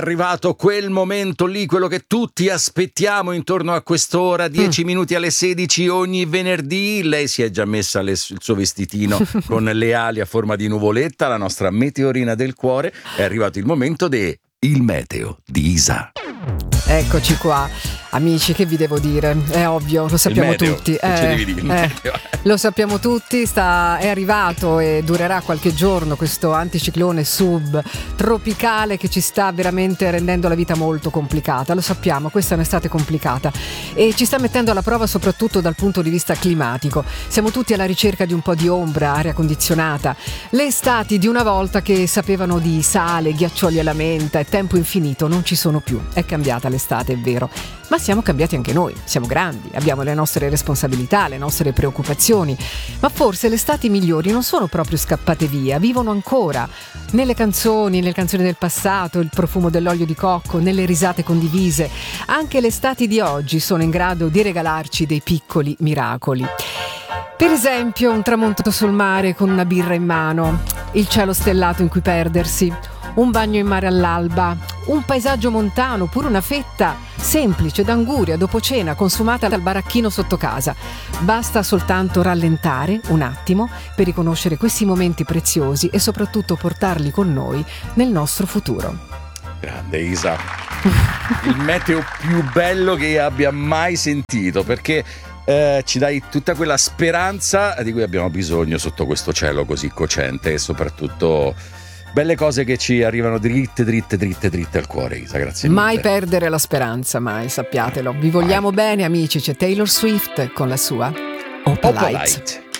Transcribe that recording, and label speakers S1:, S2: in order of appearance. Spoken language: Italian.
S1: arrivato quel momento lì, quello che tutti aspettiamo intorno a quest'ora, 10 minuti alle 16 ogni venerdì. Lei si è già messa il suo vestitino con le ali a forma di nuvoletta, la nostra meteorina del cuore. È arrivato il momento il meteo di Isa.
S2: Eccoci qua. Amici, che vi devo dire? È ovvio, lo sappiamo tutti. Lo sappiamo tutti, è arrivato e durerà qualche giorno questo anticiclone subtropicale che ci sta veramente rendendo la vita molto complicata. Lo sappiamo, questa è un'estate complicata e ci sta mettendo alla prova soprattutto dal punto di vista climatico. Siamo tutti alla ricerca di un po' di ombra, aria condizionata. Le estati di una volta che sapevano di sale, ghiaccioli alla menta e tempo infinito non ci sono più. È cambiata l'estate, è vero. Ma siamo cambiati anche noi, siamo grandi, abbiamo le nostre responsabilità, le nostre preoccupazioni, ma forse le estati migliori non sono proprio scappate via, vivono ancora nelle canzoni del passato, il profumo dell'olio di cocco, nelle risate condivise. Anche le estati di oggi sono in grado di regalarci dei piccoli miracoli. Per esempio un tramonto sul mare con una birra in mano, il cielo stellato in cui perdersi, un bagno in mare all'alba, un paesaggio montano, oppure una fetta semplice d'anguria dopo cena consumata dal baracchino sotto casa. Basta soltanto rallentare un attimo per riconoscere questi momenti preziosi e soprattutto portarli con noi nel nostro futuro.
S1: Grande Isa, il meteo più bello che abbia mai sentito, perché ci dai tutta quella speranza di cui abbiamo bisogno sotto questo cielo così cocente e soprattutto belle cose che ci arrivano dritte al cuore, Isa, grazie mille.
S2: Mai perdere la speranza, mai, sappiatelo. Vi vogliamo bene, amici. C'è Taylor Swift con la sua Opalite.